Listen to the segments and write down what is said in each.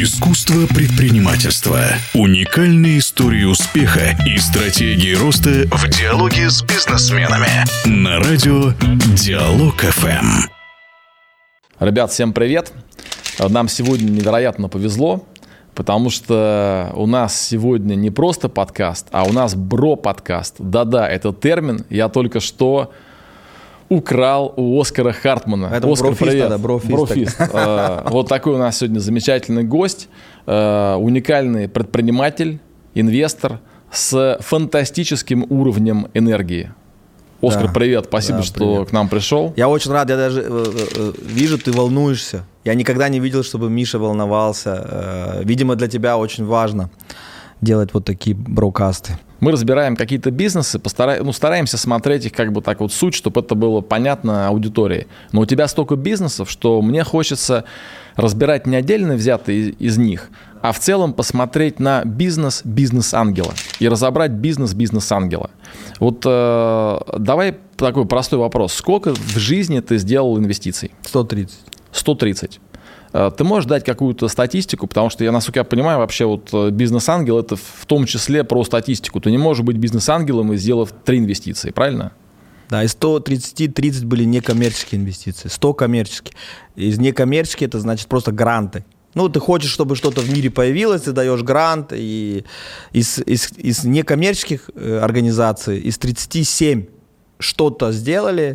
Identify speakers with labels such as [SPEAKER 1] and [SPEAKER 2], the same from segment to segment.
[SPEAKER 1] Искусство предпринимательства. Уникальные истории успеха и стратегии роста в диалоге с бизнесменами. На радио Диалог ФМ.
[SPEAKER 2] Ребят, всем привет. Нам сегодня невероятно повезло, потому что у нас сегодня не просто подкаст, а у нас бро-подкаст. Да-да, это термин я только что украл у Оскара Хартмана.
[SPEAKER 3] Это
[SPEAKER 2] Оскар, привет.
[SPEAKER 3] Брофист.
[SPEAKER 2] Вот такой у нас сегодня замечательный гость, уникальный предприниматель, инвестор с фантастическим уровнем энергии. Оскар, да, привет, спасибо, что привет. К нам пришел.
[SPEAKER 3] Я очень рад, я даже вижу, ты волнуешься. Я никогда не видел, чтобы Миша волновался. Видимо, для тебя очень важно делать вот такие брокасты.
[SPEAKER 2] Мы разбираем какие-то бизнесы, стараемся смотреть их как бы так вот суть, чтобы это было понятно аудитории. Но у тебя столько бизнесов, что мне хочется разбирать не отдельно взятые из них, а в целом посмотреть на бизнес-ангела и разобрать бизнес-ангела. Вот давай такой простой вопрос. Сколько в жизни ты сделал инвестиций?
[SPEAKER 3] 130.
[SPEAKER 2] 130. Ты можешь дать какую-то статистику, потому что, насколько я понимаю, вообще вот бизнес-ангел – это в том числе про статистику. Ты не можешь быть бизнес-ангелом, сделав 3 инвестиции, правильно?
[SPEAKER 3] Да, из 130 30 были некоммерческие инвестиции, 100 коммерческие. Из некоммерческих это значит просто гранты. Ну, ты хочешь, чтобы что-то в мире появилось, ты даешь грант. И из некоммерческих организаций, из 37 что-то сделали,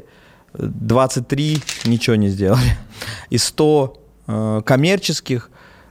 [SPEAKER 3] 23 ничего не сделали. Из 100 коммерческих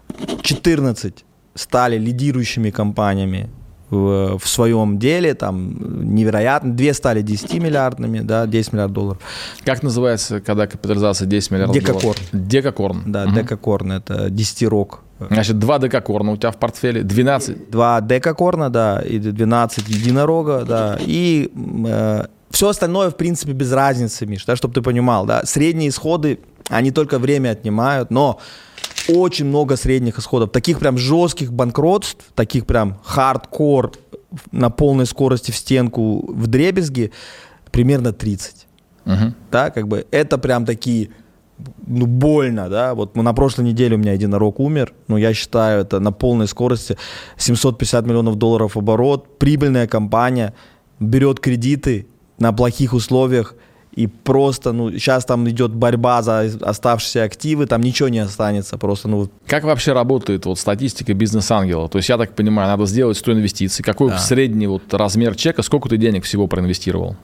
[SPEAKER 3] 14 стали лидирующими компаниями в своем деле, там невероятно, 2 стали 10-миллиардными, да, 10 миллиардов долларов.
[SPEAKER 2] Как называется, когда капитализация 10 миллиардов долларов? Декакорн.
[SPEAKER 3] Да, Декакорн, это 10-рог.
[SPEAKER 2] Значит, 2 декакорна у тебя в портфеле, 12?
[SPEAKER 3] 2 декакорна, да, и 12 единорога, да, и все остальное, в принципе, без разницы, Миш, да, чтобы ты понимал, да, средние исходы, они только время отнимают, но очень много средних исходов, таких прям жестких банкротств, таких прям хардкор на полной скорости в стенку вдребезги, примерно 30. Да, как бы это прям такие, ну, больно, да, вот на прошлой неделе у меня единорог умер, но я считаю, это на полной скорости 750 миллионов долларов оборот, прибыльная компания, берет кредиты на плохих условиях, и просто, ну, сейчас там идет борьба за оставшиеся активы, там ничего не останется просто, ну.
[SPEAKER 2] Как вообще работает вот статистика бизнес-ангела? То есть, я так понимаю, надо сделать 100 инвестиций. Какой средний вот размер чека, сколько ты денег всего проинвестировал?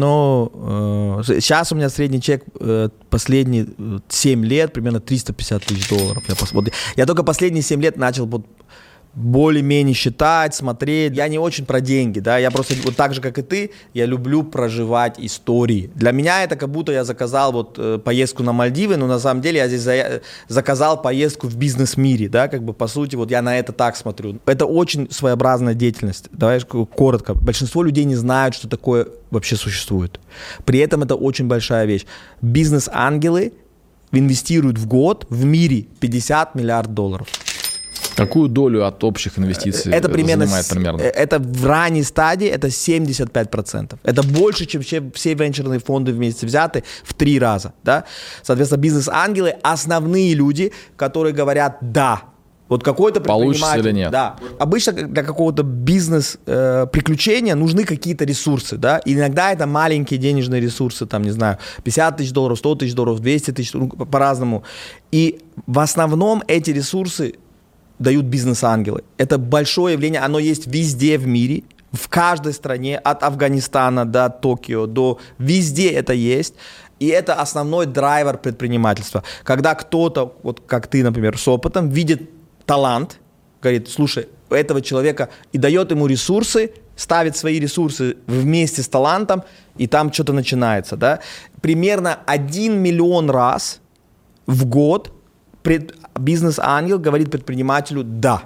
[SPEAKER 3] Ну, сейчас у меня средний чек последние 7 лет, примерно 350 тысяч долларов. Я только последние 7 лет начал вот более-менее считать, смотреть. Я не очень про деньги, да, я просто вот так же, как и ты, я люблю проживать истории. Для меня это как будто я заказал вот поездку на Мальдивы, но на самом деле я здесь заказал поездку в бизнес-мире, да, как бы по сути вот я на это так смотрю. Это очень своеобразная деятельность, давай коротко. Большинство людей не знают, что такое вообще существует. При этом это очень большая вещь. Бизнес-ангелы инвестируют в год в мире 50 миллиардов долларов.
[SPEAKER 2] Какую долю от общих инвестиций
[SPEAKER 3] это
[SPEAKER 2] занимает примерно?
[SPEAKER 3] Это в ранней стадии, это 75%. Это больше, чем все венчурные фонды вместе взяты в 3 раза. Да? Соответственно, бизнес-ангелы – основные люди, которые говорят «да». Вот какой-то предприниматель,
[SPEAKER 2] получится или нет.
[SPEAKER 3] Да. Обычно для какого-то бизнес-приключения нужны какие-то ресурсы, да. И иногда это маленькие денежные ресурсы, там, не знаю, 50 тысяч долларов, 100 тысяч долларов, 200 тысяч, по-разному. И в основном эти ресурсы дают бизнес-ангелы. Это большое явление, оно есть везде в мире, в каждой стране, от Афганистана до Токио, до везде это есть. И это основной драйвер предпринимательства. Когда кто-то, вот как ты, например, с опытом, видит талант, говорит, слушай, у этого человека, и дает ему ресурсы, ставит свои ресурсы вместе с талантом, и там что-то начинается. Да? Примерно 1 миллион раз в год бизнес-ангел говорит предпринимателю «да».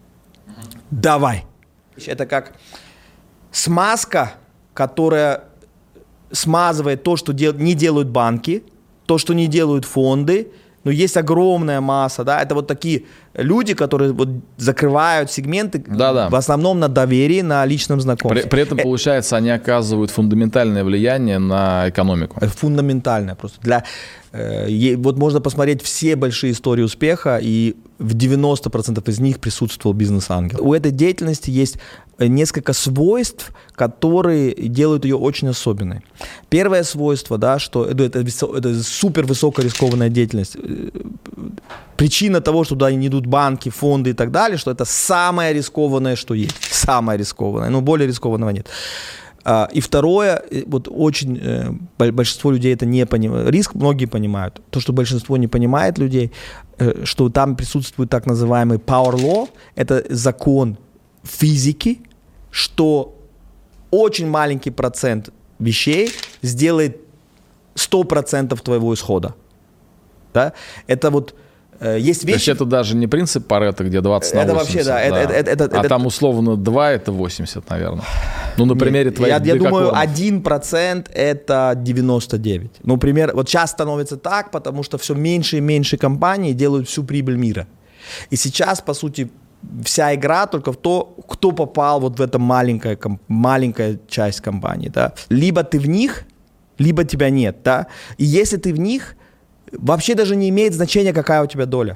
[SPEAKER 3] Давай. Это как смазка, которая смазывает то, что не делают банки, то, что не делают фонды, но есть огромная масса, да, это вот такие люди, которые вот закрывают сегменты в основном на доверии, на личном знакомстве.
[SPEAKER 2] При этом, получается, они оказывают фундаментальное влияние на экономику.
[SPEAKER 3] Фундаментальное просто. Вот можно посмотреть все большие истории успеха, и в 90% из них присутствовал бизнес-ангел. У этой деятельности есть несколько свойств, которые делают ее очень особенной. Первое свойство, да, что это супер высокорискованная деятельность. Причина того, что туда не идут банки, фонды и так далее, что это самое рискованное, что есть. Самое рискованное. Но более рискованного нет. И второе, вот очень большинство людей это не понимает. Риск многие понимают. То, что большинство не понимает людей, что там присутствует так называемый power law, это закон физики, что очень маленький процент вещей сделает 100% твоего исхода. Да? Это вот есть вещи...
[SPEAKER 2] То есть это даже не принцип Парето, где 20 на 80.
[SPEAKER 3] Это вообще, да.
[SPEAKER 2] Там условно 2 это 80, наверное. Ну, на примере твоих
[SPEAKER 3] Я думаю, 1% это 99. Ну, например, вот сейчас становится так, потому что все меньше и меньше компаний делают всю прибыль мира. И сейчас, по сути, вся игра только в то, кто попал вот в эту маленькая часть компании. Да? Либо ты в них, либо тебя нет. Да? И если ты в них... Вообще даже не имеет значения, какая у тебя доля.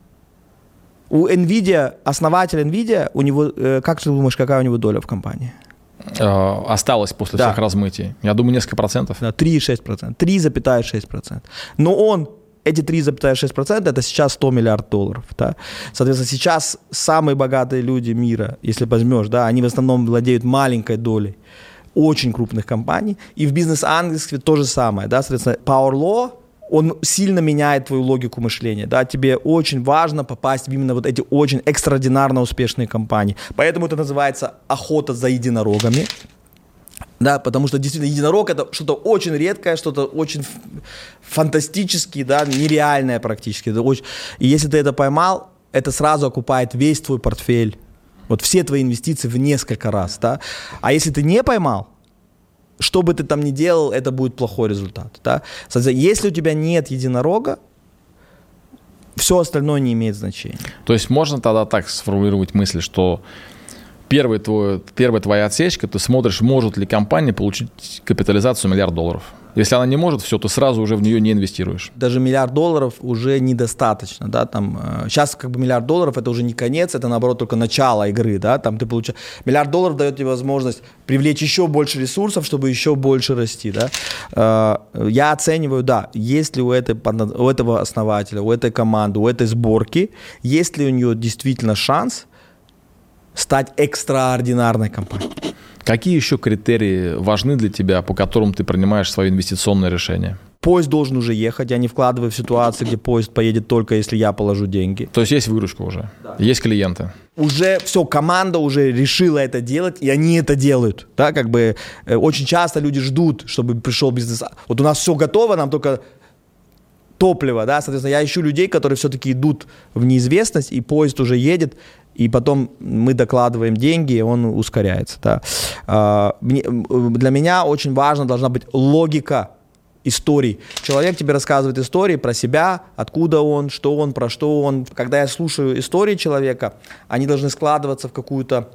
[SPEAKER 3] У NVIDIA, основатель NVIDIA, у него, как ты думаешь, какая у него доля в компании?
[SPEAKER 2] Осталось после всех размытий. Я думаю, несколько процентов.
[SPEAKER 3] Да, 3,6%. 3,6%. Но он, эти 3,6%, это сейчас $100 миллиардов. Да? Соответственно, сейчас самые богатые люди мира, если возьмешь, да, они в основном владеют маленькой долей очень крупных компаний. И в бизнес-ангельстве то же самое. Да? Соответственно, Power Law, он сильно меняет твою логику мышления, да, тебе очень важно попасть в именно вот эти очень экстраординарно успешные компании, поэтому это называется охота за единорогами, да, потому что действительно единорог это что-то очень редкое, что-то очень фантастическое, да, нереальное практически, и если ты это поймал, это сразу окупает весь твой портфель, вот все твои инвестиции в несколько раз, да, а если ты не поймал, что бы ты там ни делал, это будет плохой результат. Да? Соответственно, если у тебя нет единорога, все остальное не имеет значения.
[SPEAKER 2] То есть можно тогда так сформулировать мысль, что первая твоя отсечка, ты смотришь, может ли компания получить капитализацию $1 миллиард. Если она не может, все, ты сразу уже в нее не инвестируешь.
[SPEAKER 3] Даже $1 миллиард уже недостаточно. Да? Там, сейчас как бы $1 миллиард это уже не конец, это наоборот только начало игры. Да? Там ты получаешь... $1 миллиард дает тебе возможность привлечь еще больше ресурсов, чтобы еще больше расти. Да? Я оцениваю, да, есть ли у этого основателя, у этой команды, у этой сборки, есть ли у нее действительно шанс стать экстраординарной компанией.
[SPEAKER 2] Какие еще критерии важны для тебя, по которым ты принимаешь свое инвестиционное решение?
[SPEAKER 3] Поезд должен уже ехать, я не вкладываю в ситуации, где поезд поедет только если я положу деньги.
[SPEAKER 2] То есть есть выручка уже, да. Есть клиенты.
[SPEAKER 3] Уже все, команда уже решила это делать, и они это делают. Да, как бы очень часто люди ждут, чтобы пришел бизнес. Вот у нас все готово, нам только топливо, да, соответственно, я ищу людей, которые все-таки идут в неизвестность, и поезд уже едет, и потом мы докладываем деньги, и он ускоряется. Да. Для меня очень важна должна быть логика историй. Человек тебе рассказывает истории про себя, откуда он, что он, про что он. Когда я слушаю истории человека, они должны складываться в какую-то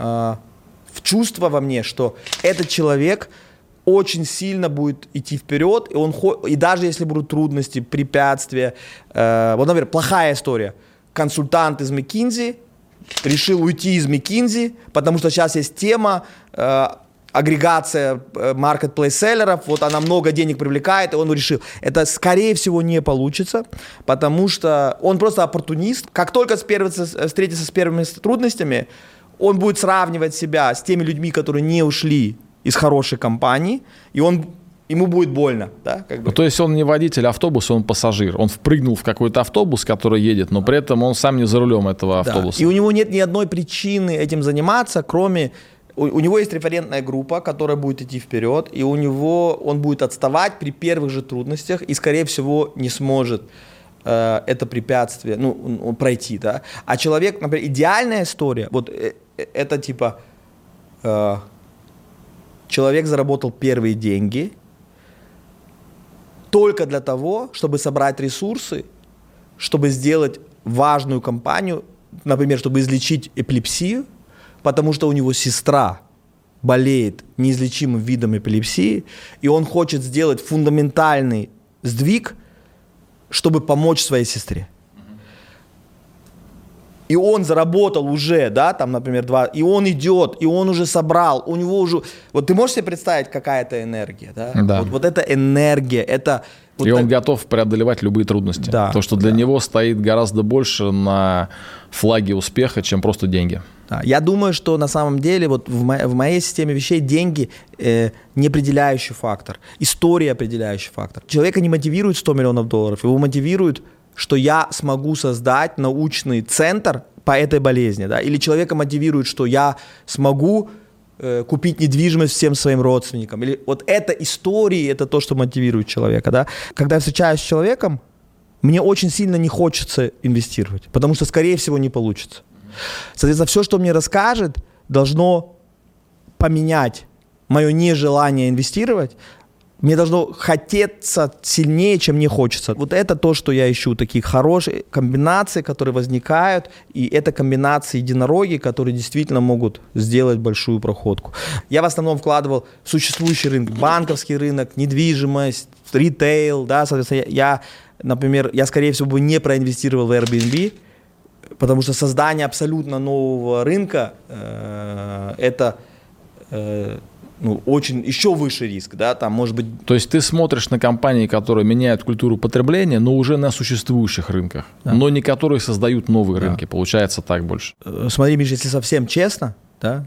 [SPEAKER 3] в чувство во мне, что этот человек очень сильно будет идти вперед, и даже если будут трудности, препятствия. Вот, например, плохая история. Консультант из McKinsey решил уйти из McKinsey, потому что сейчас есть тема агрегация маркетплейс-селлеров, вот она много денег привлекает, и он решил. Это, скорее всего, не получится, потому что он просто оппортунист. Как только встретится с первыми трудностями, он будет сравнивать себя с теми людьми, которые не ушли из хорошей компании, и ему будет больно. Да, как бы.
[SPEAKER 2] Ну, то есть он не водитель автобуса, он пассажир. Он впрыгнул в какой-то автобус, который едет, но при этом он сам не за рулем этого автобуса.
[SPEAKER 3] Да. И у него нет ни одной причины этим заниматься, кроме... У него есть референтная группа, которая будет идти вперед, и он будет отставать при первых же трудностях и, скорее всего, не сможет это препятствие пройти. Да? А человек, например, идеальная история, вот это типа человек заработал первые деньги только для того, чтобы собрать ресурсы чтобы сделать важную кампанию, например, чтобы излечить эпилепсию, потому что у него сестра болеет неизлечимым видом эпилепсии, и он хочет сделать фундаментальный сдвиг, чтобы помочь своей сестре. И он заработал уже, да, там, например, 2, и он идет, и он уже собрал, у него уже... Вот ты можешь себе представить, какая это энергия, да?
[SPEAKER 2] Да.
[SPEAKER 3] Вот эта энергия, это... Вот
[SPEAKER 2] и он готов преодолевать любые трудности.
[SPEAKER 3] Да,
[SPEAKER 2] потому что для него стоит гораздо больше на флаге успеха, чем просто деньги.
[SPEAKER 3] Да. Я думаю, что на самом деле вот в моей системе вещей деньги не определяющий фактор. История определяющий фактор. Человека не мотивирует $100 миллионов, его мотивирует, что я смогу создать научный центр по этой болезни. Да? Или человека мотивирует, что я смогу купить недвижимость всем своим родственникам. Или вот это истории, это то, что мотивирует человека. Да? Когда я встречаюсь с человеком, мне очень сильно не хочется инвестировать, потому что, скорее всего, не получится. Соответственно, все, что мне расскажет, должно поменять мое нежелание инвестировать. Мне должно хотеться сильнее, чем мне хочется. Вот это то, что я ищу. Такие хорошие комбинации, которые возникают. И это комбинации единороги, которые действительно могут сделать большую проходку. Я в основном вкладывал в существующий рынок. Банковский рынок, недвижимость, ритейл. Да, соответственно, я, например, скорее всего, бы не проинвестировал в Airbnb, потому что создание абсолютно нового рынка это очень еще выше риск, да, там может быть.
[SPEAKER 2] То есть ты смотришь на компании, которые меняют культуру потребления, но уже на существующих рынках, да, но не которые создают новые рынки. Получается так больше.
[SPEAKER 3] Смотри, Миша, если совсем честно, да,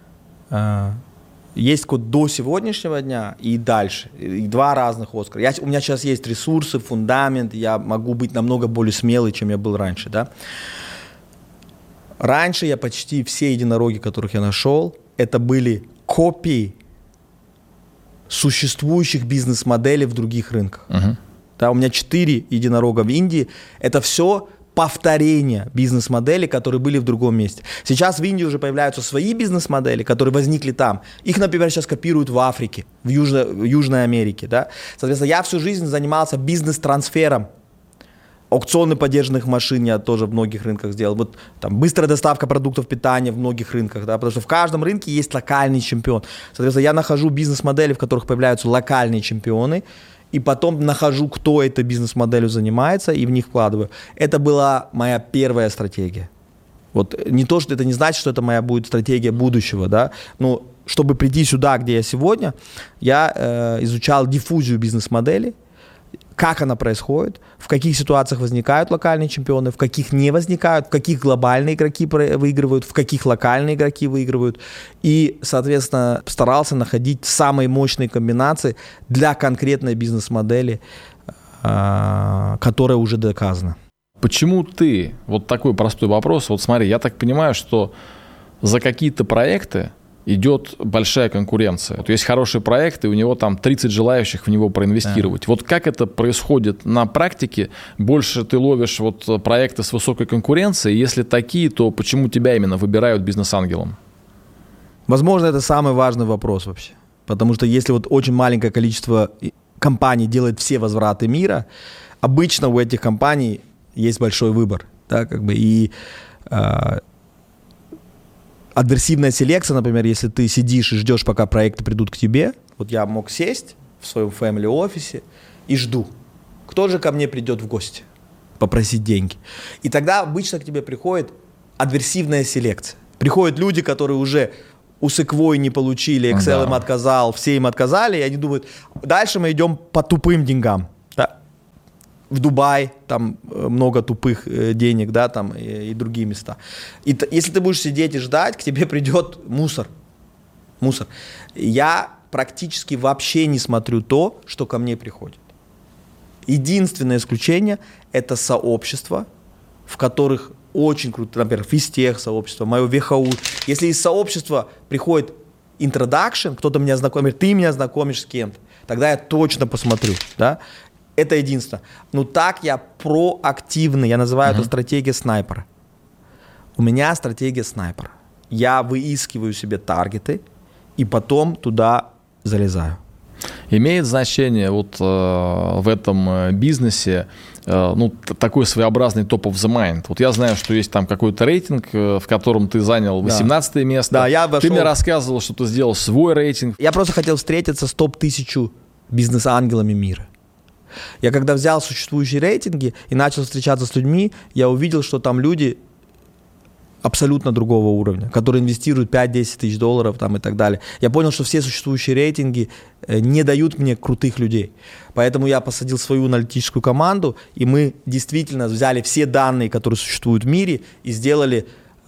[SPEAKER 3] есть код до сегодняшнего дня и дальше, и 2 разных Оскара. У меня сейчас есть ресурсы, фундамент, я могу быть намного более смелый, чем я был раньше, да. Раньше я почти все единороги, которых я нашел, это были копии существующих бизнес-моделей в других рынках. Да, у меня 4 единорога в Индии. Это все повторения бизнес-моделей, которые были в другом месте. Сейчас в Индии уже появляются свои бизнес-модели, которые возникли там. Их, например, сейчас копируют в Африке, в Южной Америке. Да? Соответственно, я всю жизнь занимался бизнес-трансфером. Аукционы подержанных машин я тоже в многих рынках сделал. Вот там быстрая доставка продуктов питания в многих рынках, да, потому что в каждом рынке есть локальный чемпион. Соответственно, я нахожу бизнес-модели, в которых появляются локальные чемпионы, и потом нахожу, кто этой бизнес-моделью занимается, и в них вкладываю. Это была моя первая стратегия. Вот не то, что это не значит, что это моя будет стратегия будущего, да, но чтобы прийти сюда, где я сегодня, я изучал диффузию бизнес-моделей, как она происходит, в каких ситуациях возникают локальные чемпионы, в каких не возникают, в каких глобальные игроки выигрывают, в каких локальные игроки выигрывают. И, соответственно, старался находить самые мощные комбинации для конкретной бизнес-модели, которая уже доказана.
[SPEAKER 2] Почему ты, вот такой простой вопрос, вот смотри, я так понимаю, что за какие-то проекты идет большая конкуренция. Вот есть хороший проект, и у него там 30 желающих в него проинвестировать. Да. Вот как это происходит на практике? Больше ты ловишь вот проекты с высокой конкуренцией? Если такие, то почему тебя именно выбирают бизнес-ангелом?
[SPEAKER 3] Возможно, это самый важный вопрос вообще. Потому что если вот очень маленькое количество компаний делает все возвраты мира, обычно у этих компаний есть большой выбор. Да, как бы, и адверсивная селекция, например, если ты сидишь и ждешь, пока проекты придут к тебе, вот я мог сесть в своем family офисе и жду, кто же ко мне придет в гости попросить деньги. И тогда обычно к тебе приходит адверсивная селекция. Приходят люди, которые уже у Sequoia не получили, Excel им отказал, все им отказали, и они думают, дальше мы идем по тупым деньгам. В Дубай, там много тупых денег, да, там и другие места. И если ты будешь сидеть и ждать, к тебе придет мусор. Я практически вообще не смотрю то, что ко мне приходит. Единственное исключение – это сообщества, в которых очень круто, например, физтех сообщество, мое ВХУ. Если из сообщества приходит introduction, кто-то меня знакомит, ты меня знакомишь с кем-то, тогда я точно посмотрю, да. Это единственное. Но так я проактивный. Я называю это стратегия снайпера. У меня стратегия снайпера. Я выискиваю себе таргеты и потом туда залезаю.
[SPEAKER 2] Имеет значение вот в этом бизнесе такой своеобразный top of the mind? Вот я знаю, что есть там какой-то рейтинг, в котором ты занял 18 место.
[SPEAKER 3] Да, я вошел...
[SPEAKER 2] Ты мне рассказывал, что ты сделал свой рейтинг.
[SPEAKER 3] Я просто хотел встретиться с топ-1000 бизнес-ангелами мира. Я когда взял существующие рейтинги и начал встречаться с людьми, я увидел, что там люди абсолютно другого уровня, которые инвестируют 5-10 тысяч долларов там, и так далее. Я понял, что все существующие рейтинги не дают мне крутых людей. Поэтому я посадил свою аналитическую команду, и мы действительно взяли все данные, которые существуют в мире, и сделали,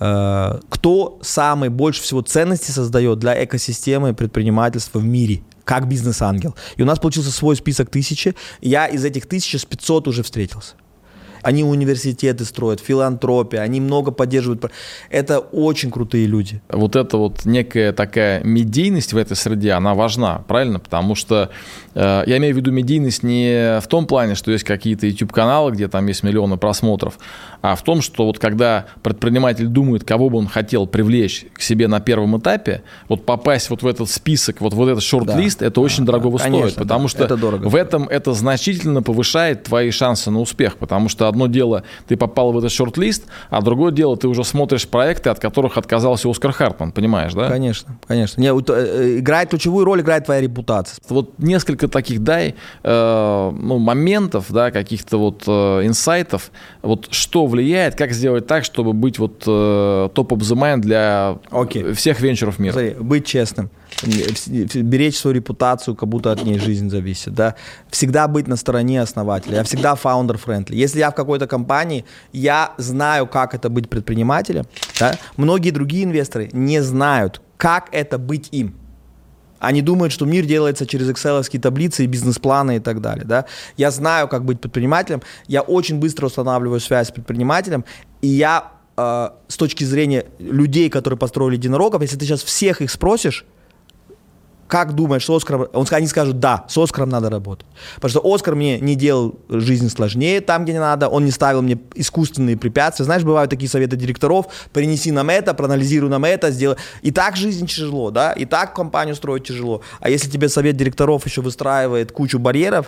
[SPEAKER 3] кто самый больше всего ценностей создает для экосистемы предпринимательства в мире, как бизнес-ангел. И у нас получился свой список 1000, и я из этих 1000 с 500 уже встретился. Они университеты строят, филантропия, они много поддерживают. Это очень крутые люди.
[SPEAKER 2] Вот эта вот некая такая медийность в этой среде, она важна, правильно? Потому что я имею в виду медийность не в том плане, что есть какие-то YouTube-каналы, где там есть миллионы просмотров, а в том, что вот когда предприниматель думает, кого бы он хотел привлечь к себе на первом этапе, вот попасть вот в этот список, вот этот шорт-лист, это очень дорого стоит, потому что в этом это значительно повышает твои шансы на успех, потому что одно дело, ты попал в этот шорт-лист, а другое дело, ты уже смотришь проекты, от которых отказался Оскар Хартман, понимаешь, да?
[SPEAKER 3] Конечно, конечно. Ключевую роль играет твоя репутация.
[SPEAKER 2] Вот несколько таких моментов, да, каких-то вот инсайтов, вот что влияет, как сделать так, чтобы быть вот топ of the mind для всех венчуров мира?
[SPEAKER 3] Смотри, быть честным. Беречь свою репутацию, как будто от ней жизнь зависит, да? Всегда быть на стороне основателя. Я всегда founder-friendly. Если я в какой-то компании, я знаю, как это быть предпринимателем, да? Многие другие инвесторы не знают, как это быть им. Они думают, что мир делается через экселовские таблицы и бизнес-планы и так далее, да? Я знаю, как быть предпринимателем. Я очень быстро устанавливаю связь с предпринимателем, и я с точки зрения людей, которые построили единорогов, если ты сейчас всех их спросишь, как думаешь, с Оскаром? Они скажут, да, с Оскаром надо работать. Потому что Оскар мне не делал жизнь сложнее там, где не надо, он не ставил мне искусственные препятствия. Знаешь, бывают такие советы директоров, принеси нам это, проанализируй нам это, сделай. И так жизнь тяжело, да, и так компанию строить тяжело. А если тебе совет директоров еще выстраивает кучу барьеров,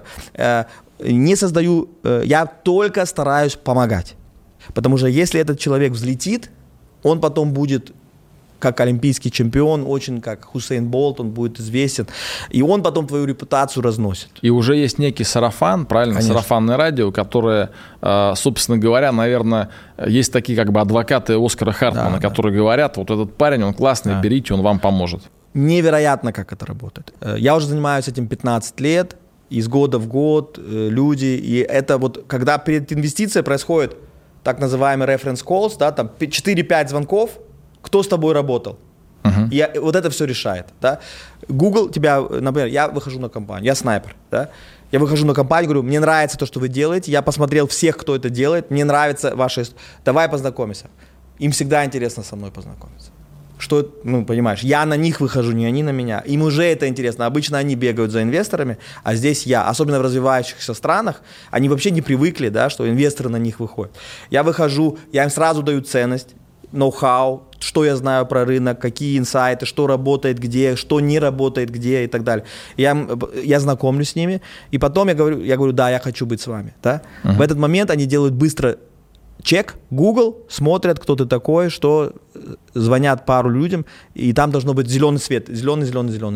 [SPEAKER 3] не создаю, я только стараюсь помогать. Потому что если этот человек взлетит, он потом будет... как олимпийский чемпион, очень как Хусейн Болт, он будет известен, и он потом твою репутацию разносит.
[SPEAKER 2] И уже есть некий сарафан, правильно, конечно. Сарафанное радио, которое, собственно говоря, наверное, есть такие как бы адвокаты Оскара Хартмана, да, которые говорят, вот этот парень, он классный, да, берите, он вам поможет.
[SPEAKER 3] Невероятно, как это работает. Я уже занимаюсь этим 15 лет, из года в год люди, и это вот, когда перед инвестицией происходит так называемый reference calls, да, там 4-5 звонков, кто с тобой работал. И вот это все решает. Да? Google тебя, например, я выхожу на компанию, я снайпер, да? Я выхожу на компанию, говорю, мне нравится то, что вы делаете, я посмотрел всех, кто это делает, мне нравится ваша... Давай познакомимся. Им всегда интересно со мной познакомиться. Что, понимаешь, я на них выхожу, не они на меня. Им уже это интересно. Обычно они бегают за инвесторами, а здесь я. Особенно в развивающихся странах, они вообще не привыкли, да, что инвесторы на них выходят. Я выхожу, я им сразу даю ценность, ноу-хау, что я знаю про рынок, какие инсайты, что работает где, что не работает где и так далее. Я знакомлюсь с ними, и потом я говорю, да, я хочу быть с вами. Да? В этот момент они делают быстро чек, Google, смотрят, кто ты такой, что, звонят пару людям, и там должно быть зеленый свет, зеленый.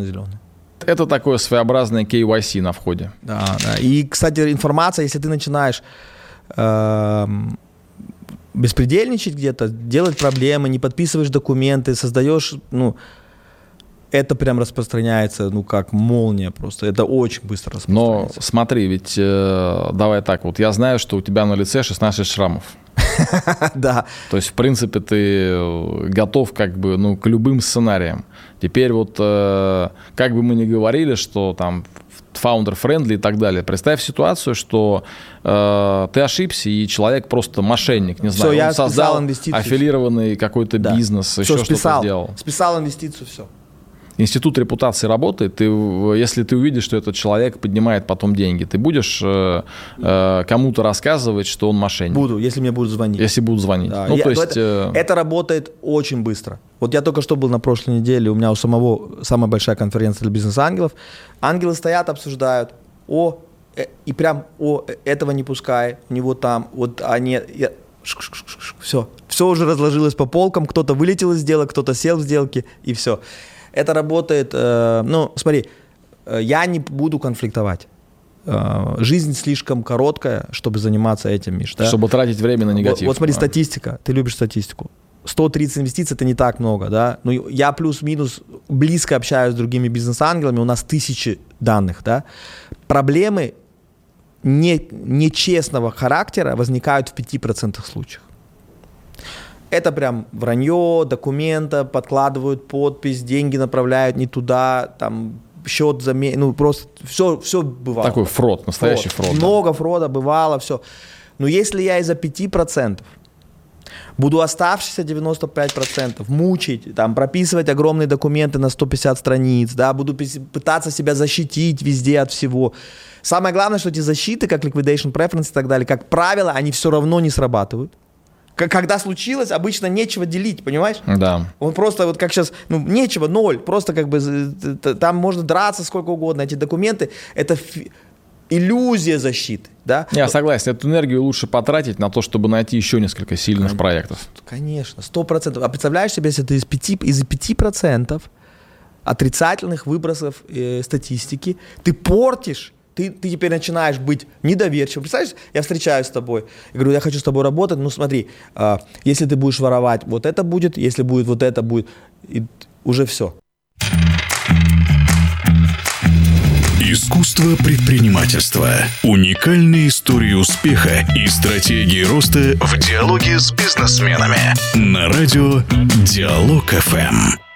[SPEAKER 2] Это такое своеобразное KYC на входе.
[SPEAKER 3] Да. И, кстати, информация, если ты начинаешь... беспредельничать где-то, делать проблемы, не подписываешь документы, создаешь, это прям распространяется, как молния просто. Это очень быстро распространяется.
[SPEAKER 2] Но смотри, ведь давай так, вот я знаю, что у тебя на лице 16 шрамов.
[SPEAKER 3] Да.
[SPEAKER 2] То есть, в принципе, ты готов как бы, к любым сценариям. Теперь вот, как бы мы ни говорили, что там founder-friendly и так далее. Представь ситуацию, что ты ошибся, и человек просто мошенник, не знаю, он создал аффилированный какой-то бизнес, еще что-то сделал.
[SPEAKER 3] Списал инвестицию, все.
[SPEAKER 2] институт репутации работает. Если ты увидишь, что этот человек поднимает потом деньги, ты будешь кому-то рассказывать, что он мошенник?
[SPEAKER 3] Буду, если мне будут звонить.
[SPEAKER 2] Если будут звонить.
[SPEAKER 3] Да.
[SPEAKER 2] Ну, то есть...
[SPEAKER 3] это работает очень быстро. Вот я только что был на прошлой неделе, у меня у самого самая большая конференция для бизнес-ангелов. Ангелы стоят, обсуждают, и прям, этого не пускай, у него там, вот они... Все уже разложилось по полкам, кто-то вылетел из сделок, кто-то сел в сделке, и все. Это работает, смотри, я не буду конфликтовать. Жизнь слишком короткая, чтобы заниматься этим, Миш. Да?
[SPEAKER 2] Чтобы тратить время на негатив.
[SPEAKER 3] Вот смотри, статистика, ты любишь статистику. 130 инвестиций – это не так много, да? Но я плюс-минус близко общаюсь с другими бизнес-ангелами, у нас 1000 данных, да? Проблемы нечестного характера возникают в 5% случаев. Это прям вранье, документа, подкладывают подпись, деньги направляют не туда, там счет просто все бывало.
[SPEAKER 2] Такой фрод, настоящий фрод.
[SPEAKER 3] Много фрода бывало, все. Но если я из-за 5% буду оставшиеся 95% мучить, там, прописывать огромные документы на 150 страниц, да, буду пытаться себя защитить везде от всего. Самое главное, что эти защиты, как liquidation preference и так далее, как правило, они все равно не срабатывают. Когда случилось, обычно нечего делить, понимаешь?
[SPEAKER 2] Да.
[SPEAKER 3] Он просто вот как сейчас, нечего, ноль, просто как бы там можно драться сколько угодно. Эти документы, это иллюзия защиты, да?
[SPEAKER 2] Я согласен, эту энергию лучше потратить на то, чтобы найти еще несколько сильных проектов.
[SPEAKER 3] Конечно, 100%. А представляешь себе, если ты из 5% отрицательных выбросов статистики, ты портишь, ты теперь начинаешь быть недоверчивым. Представляешь, я встречаюсь с тобой, я говорю, я хочу с тобой работать, смотри, если ты будешь воровать, вот это будет, если будет вот это будет, и уже все.
[SPEAKER 1] Искусство предпринимательства. Уникальные истории успеха и стратегии роста в диалоге с бизнесменами. На радио Диалог ФМ.